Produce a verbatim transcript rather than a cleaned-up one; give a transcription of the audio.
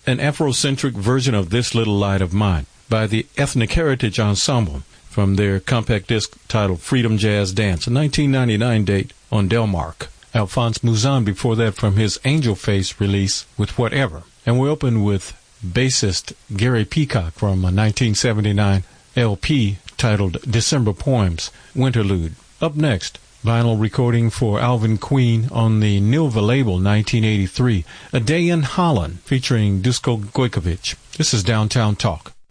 an Afrocentric version of This Little Light of Mine by the Ethnic Heritage Ensemble from their compact disc titled Freedom Jazz Dance, a nineteen ninety-nine date on Delmark. Alphonse Mouzon before that from his Angel Face release with Whatever. And we open with bassist Gary Peacock from a nineteen seventy-nine L P titled December Poems, Winterlude. Up next, vinyl recording for Alvin Queen on the Nilva label, nineteen eighty-three, A Day in Holland, featuring Dusko Gojkovic. This is Downtown Talk.